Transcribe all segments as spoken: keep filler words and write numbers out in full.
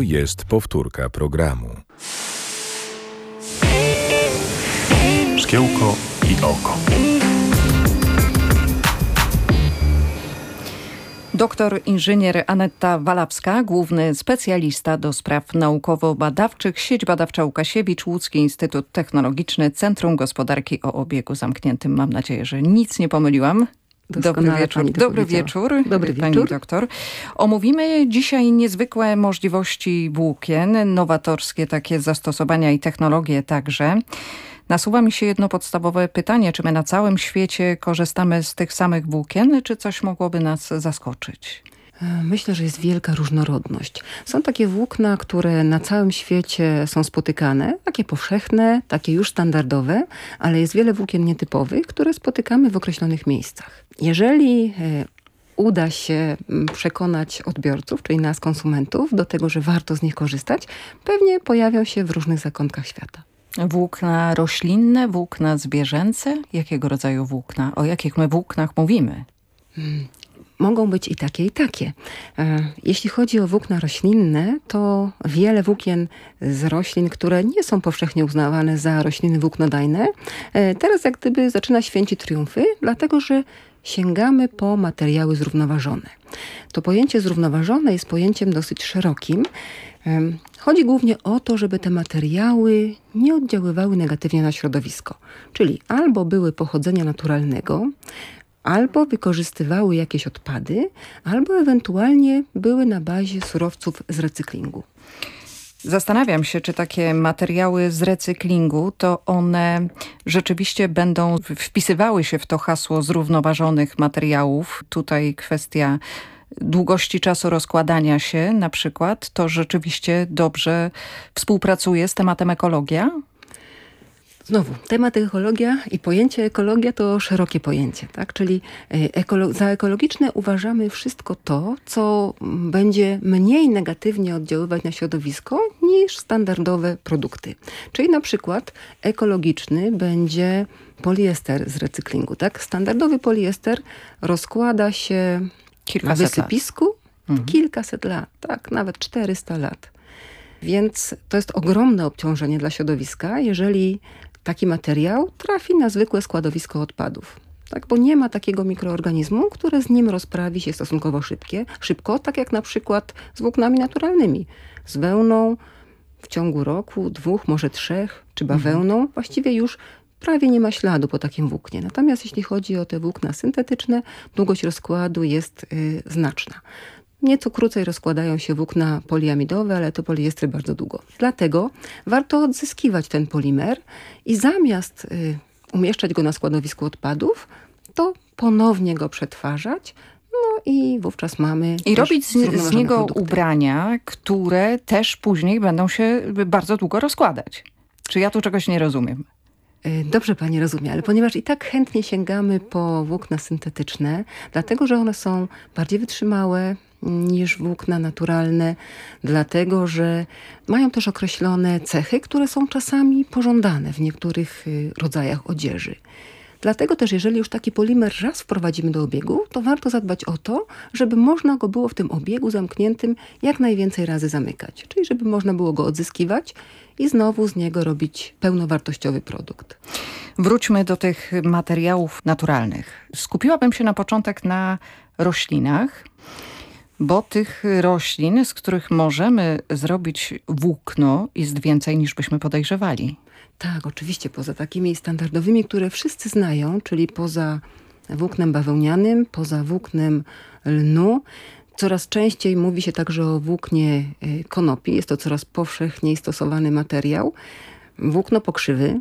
jest powtórka programu. Szkiełko i oko. Doktor inżynier Aneta Walawska, główny specjalista do spraw naukowo-badawczych, Sieć Badawcza Łukasiewicz, Łódzki Instytut Technologiczny, Centrum Gospodarki o Obiegu Zamkniętym. Mam nadzieję, że nic nie pomyliłam. Dobry wieczór. Dobry wieczór. Dobry pani wieczór. doktor. Omówimy dzisiaj niezwykłe możliwości włókien, nowatorskie takie zastosowania i technologie także. Nasuwa mi się jedno podstawowe pytanie, czy my na całym świecie korzystamy z tych samych włókien, czy coś mogłoby nas zaskoczyć? Myślę, że jest wielka różnorodność. Są takie włókna, które na całym świecie są spotykane, takie powszechne, takie już standardowe, ale jest wiele włókien nietypowych, które spotykamy w określonych miejscach. Jeżeli uda się przekonać odbiorców, czyli nas, konsumentów, do tego, że warto z nich korzystać, pewnie pojawią się w różnych zakątkach świata. Włókna roślinne, włókna zwierzęce? Jakiego rodzaju włókna? O jakich my włóknach mówimy? Hmm. Mogą być i takie, i takie. Jeśli chodzi o włókna roślinne, to wiele włókien z roślin, które nie są powszechnie uznawane za rośliny włóknodajne, teraz jak gdyby zaczyna święcić triumfy, dlatego że sięgamy po materiały zrównoważone. To pojęcie zrównoważone jest pojęciem dosyć szerokim. Chodzi głównie o to, żeby te materiały nie oddziaływały negatywnie na środowisko. Czyli albo były pochodzenia naturalnego, albo wykorzystywały jakieś odpady, albo ewentualnie były na bazie surowców z recyklingu. Zastanawiam się, czy takie materiały z recyklingu, to one rzeczywiście będą wpisywały się w to hasło zrównoważonych materiałów. Tutaj kwestia długości czasu rozkładania się na przykład, to rzeczywiście dobrze współpracuje z tematem ekologia? Znowu, temat ekologia i pojęcie ekologia to szerokie pojęcie, tak? Czyli ekolo- za ekologiczne uważamy wszystko to, co będzie mniej negatywnie oddziaływać na środowisko niż standardowe produkty. Czyli na przykład ekologiczny będzie poliester z recyklingu, tak? Standardowy poliester rozkłada się Kilkaset na wysypisku lat. kilkaset lat, tak? Nawet czterysta lat. Więc to jest ogromne obciążenie dla środowiska, jeżeli taki materiał trafi na zwykłe składowisko odpadów. Tak, bo nie ma takiego mikroorganizmu, które z nim rozprawi się stosunkowo szybkie, szybko, tak jak na przykład z włóknami naturalnymi. Z wełną w ciągu roku, dwóch, może trzech, czy bawełną mhm. właściwie już prawie nie ma śladu po takim włóknie. Natomiast jeśli chodzi o te włókna syntetyczne, długość rozkładu jest yy, znaczna. Nieco krócej rozkładają się włókna poliamidowe, ale to poliestry bardzo długo. Dlatego warto odzyskiwać ten polimer i zamiast y, umieszczać go na składowisku odpadów, to ponownie go przetwarzać. No i wówczas mamy... I robić z, z niego produkty. ubrania, które też później będą się bardzo długo rozkładać. Czy ja tu czegoś nie rozumiem? Dobrze pani rozumie, ale ponieważ i tak chętnie sięgamy po włókna syntetyczne, dlatego że one są bardziej wytrzymałe niż włókna naturalne, dlatego że mają też określone cechy, które są czasami pożądane w niektórych rodzajach odzieży. Dlatego też, jeżeli już taki polimer raz wprowadzimy do obiegu, to warto zadbać o to, żeby można go było w tym obiegu zamkniętym jak najwięcej razy zamykać. Czyli żeby można było go odzyskiwać i znowu z niego robić pełnowartościowy produkt. Wróćmy do tych materiałów naturalnych. Skupiłabym się na początek na roślinach, bo tych roślin, z których możemy zrobić włókno, jest więcej niż byśmy podejrzewali. Tak, oczywiście, poza takimi standardowymi, które wszyscy znają, czyli poza włóknem bawełnianym, poza włóknem lnu. Coraz częściej mówi się także o włóknie konopi. Jest to coraz powszechniej stosowany materiał. Włókno pokrzywy.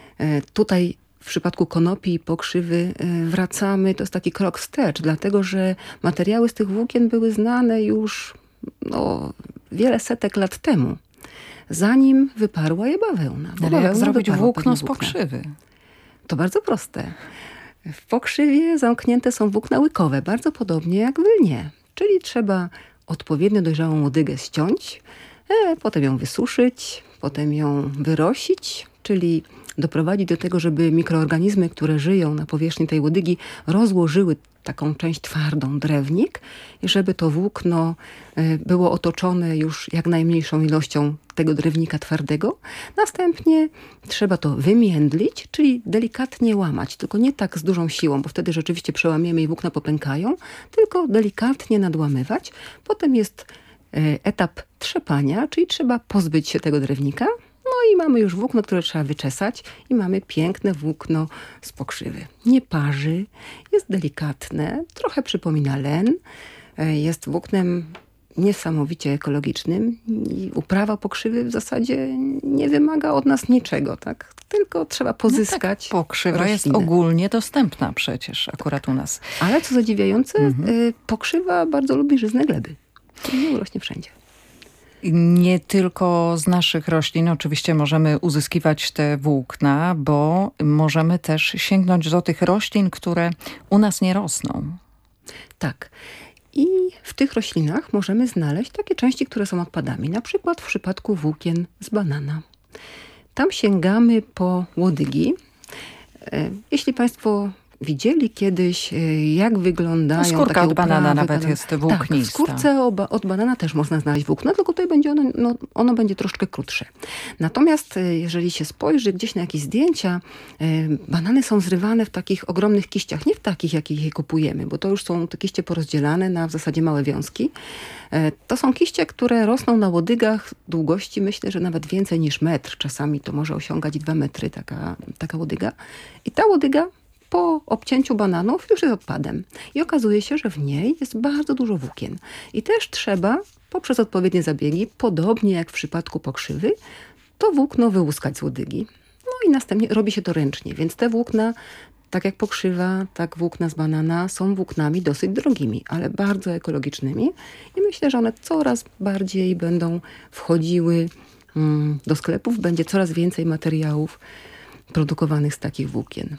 Tutaj w przypadku konopi i pokrzywy wracamy, to jest taki krok wstecz, dlatego że materiały z tych włókien były znane już no, wiele setek lat temu. Zanim wyparła je bawełna. Ale jak zrobić włókno z pokrzywy? To bardzo proste. W pokrzywie zamknięte są włókna łykowe, bardzo podobnie jak w lnie. Czyli trzeba odpowiednio dojrzałą łodygę ściąć, e, potem ją wysuszyć, potem ją wyrosić, czyli doprowadzić do tego, żeby mikroorganizmy, które żyją na powierzchni tej łodygi, rozłożyły taką część twardą, drewnik, i żeby to włókno było otoczone już jak najmniejszą ilością tego drewnika twardego. Następnie trzeba to wymiędlić, czyli delikatnie łamać, tylko nie tak z dużą siłą, bo wtedy rzeczywiście przełamiemy i włókna popękają, tylko delikatnie nadłamywać. Potem jest etap trzepania, czyli trzeba pozbyć się tego drewnika. No i mamy już włókno, które trzeba wyczesać i mamy piękne włókno z pokrzywy. Nie parzy, jest delikatne, trochę przypomina len, jest włóknem niesamowicie ekologicznym i uprawa pokrzywy w zasadzie nie wymaga od nas niczego, tak? Tylko trzeba pozyskać no tak, pokrzywa rośliny. Jest ogólnie dostępna przecież akurat u nas. Ale co zadziwiające, mhm. pokrzywa bardzo lubi żyzne gleby. Nie urośnie wszędzie. Nie tylko z naszych roślin oczywiście możemy uzyskiwać te włókna, bo możemy też sięgnąć do tych roślin, które u nas nie rosną. Tak. I w tych roślinach możemy znaleźć takie części, które są odpadami. Na przykład w przypadku włókien z banana. Tam sięgamy po łodygi. Jeśli Państwo widzieli kiedyś, jak wyglądają skórka takie od banana uprawy, nawet banana. jest włóknista. Tak, w skórce od banana też można znaleźć włókno, tylko tutaj będzie ono, no, ono będzie troszkę krótsze. Natomiast jeżeli się spojrzy gdzieś na jakieś zdjęcia, banany są zrywane w takich ogromnych kiściach, nie w takich, jakich je kupujemy, bo to już są te kiście porozdzielane na w zasadzie małe wiązki. To są kiście, które rosną na łodygach długości, myślę, że nawet więcej niż metr. Czasami to może osiągać dwa metry taka, taka łodyga. I ta łodyga po obcięciu bananów już jest odpadem. I okazuje się, że w niej jest bardzo dużo włókien. I też trzeba poprzez odpowiednie zabiegi, podobnie jak w przypadku pokrzywy, to włókno wyłuskać z łodygi. No i następnie robi się to ręcznie, więc te włókna, tak jak pokrzywa, tak włókna z banana, są włóknami dosyć drogimi, ale bardzo ekologicznymi. I myślę, że one coraz bardziej będą wchodziły mm, do sklepów. Będzie coraz więcej materiałów produkowanych z takich włókien.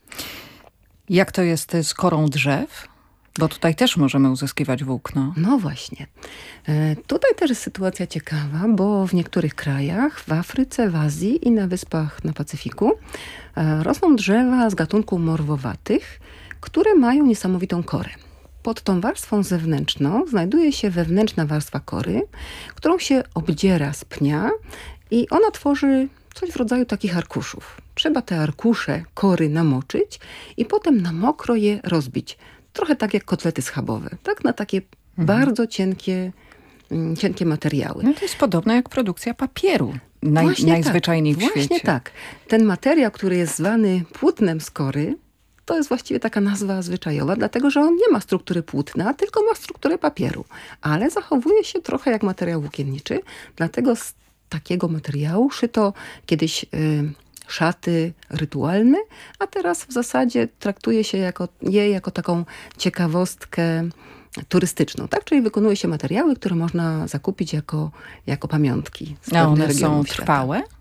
Jak to jest z korą drzew? Bo tutaj też możemy uzyskiwać włókno. No właśnie. E, tutaj też jest sytuacja ciekawa, bo w niektórych krajach, w Afryce, w Azji i na wyspach na Pacyfiku e, rosną drzewa z gatunku morwowatych, które mają niesamowitą korę. Pod tą warstwą zewnętrzną znajduje się wewnętrzna warstwa kory, którą się obdziera z pnia i ona tworzy coś w rodzaju takich arkuszów. Trzeba te arkusze kory namoczyć i potem na mokro je rozbić. Trochę tak jak kotlety schabowe. Tak, na takie mhm. bardzo cienkie, cienkie materiały. No to jest podobne jak produkcja papieru. Naj, właśnie najzwyczajniej tak, w świecie. Właśnie tak. Ten materiał, który jest zwany płótnem z kory, to jest właściwie taka nazwa zwyczajowa, dlatego że on nie ma struktury płótna, tylko ma strukturę papieru. Ale zachowuje się trochę jak materiał włókienniczy, dlatego z takiego materiału szyto kiedyś y, szaty rytualne, a teraz w zasadzie traktuje się jako, je jako taką ciekawostkę turystyczną. Tak? Czyli wykonuje się materiały, które można zakupić jako, jako pamiątki z a one są regionów trwałe? Świata.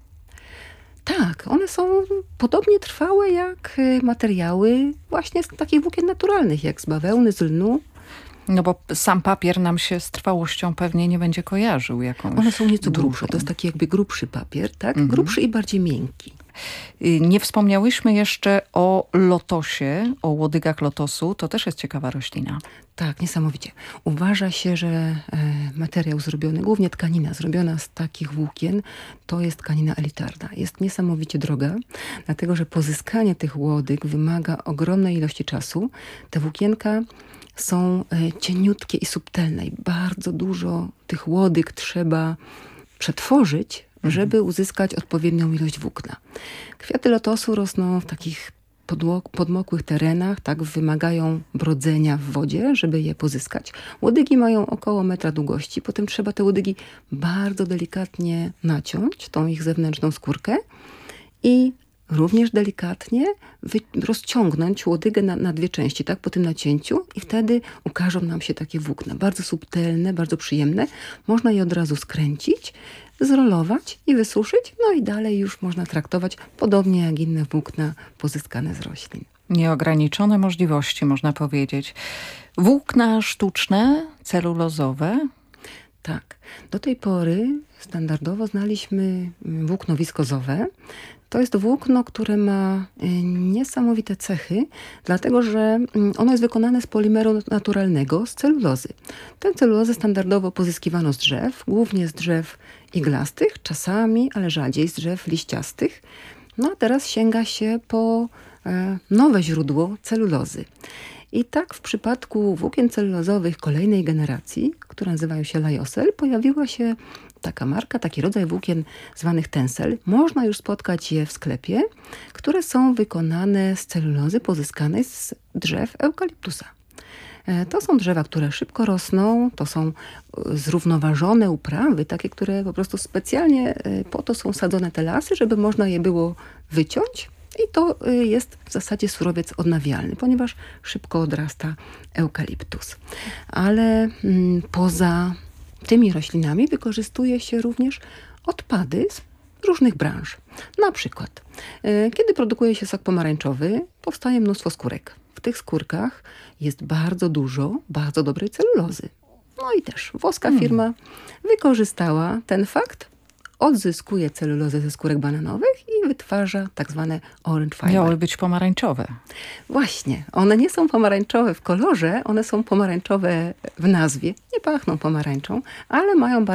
Tak, one są podobnie trwałe jak materiały właśnie z takich włókien naturalnych, jak z bawełny, z lnu. No bo sam papier nam się z trwałością pewnie nie będzie kojarzył jakąś. One są nieco drugą. grubsze. To jest taki jakby grubszy papier, tak? Mhm. Grubszy i bardziej miękki. Nie wspomniałyśmy jeszcze o lotosie, o łodygach lotosu. To też jest ciekawa roślina. Tak, niesamowicie. Uważa się, że e, materiał zrobiony, głównie tkanina zrobiona z takich włókien, to jest tkanina elitarna. Jest niesamowicie droga, dlatego że pozyskanie tych łodyg wymaga ogromnej ilości czasu. Te włókienka są e, cieniutkie i subtelne i bardzo dużo tych łodyg trzeba przetworzyć, żeby uzyskać odpowiednią ilość włókna. Kwiaty lotosu rosną w takich podło- podmokłych terenach, tak, wymagają brodzenia w wodzie, żeby je pozyskać. Łodygi mają około metra długości, potem trzeba te łodygi bardzo delikatnie naciąć, tą ich zewnętrzną skórkę i również delikatnie wy- rozciągnąć łodygę na, na dwie części, tak, po tym nacięciu i wtedy ukażą nam się takie włókna. Bardzo subtelne, bardzo przyjemne. Można je od razu skręcić, zrolować i wysuszyć, no i dalej już można traktować podobnie jak inne włókna pozyskane z roślin. Nieograniczone możliwości, można powiedzieć. Włókna sztuczne, celulozowe. Tak. Do tej pory standardowo znaliśmy włókno wiskozowe. To jest włókno, które ma niesamowite cechy, dlatego że ono jest wykonane z polimeru naturalnego, z celulozy. Tę celulozę standardowo pozyskiwano z drzew, głównie z drzew iglastych, czasami, ale rzadziej z drzew liściastych. No a teraz sięga się po nowe źródło celulozy. I tak w przypadku włókien celulozowych kolejnej generacji, które nazywają się Lyocell, pojawiła się taka marka, taki rodzaj włókien zwanych Tencel. Można już spotkać je w sklepie, które są wykonane z celulozy pozyskanej z drzew eukaliptusa. To są drzewa, które szybko rosną, to są zrównoważone uprawy, takie, które po prostu specjalnie po to są sadzone te lasy, żeby można je było wyciąć. I to jest w zasadzie surowiec odnawialny, ponieważ szybko odrasta eukaliptus. Ale mm, poza tymi roślinami wykorzystuje się również odpady z różnych branż. Na przykład, y, kiedy produkuje się sok pomarańczowy, powstaje mnóstwo skórek. W tych skórkach jest bardzo dużo bardzo dobrej celulozy. No i też włoska hmm. firma wykorzystała ten fakt, odzyskuje celulozę ze skórek bananowych i wytwarza tak zwane orange fiber. Miały być pomarańczowe. Właśnie. One nie są pomarańczowe w kolorze, one są pomarańczowe w nazwie. Nie pachną pomarańczą, ale mają bardzo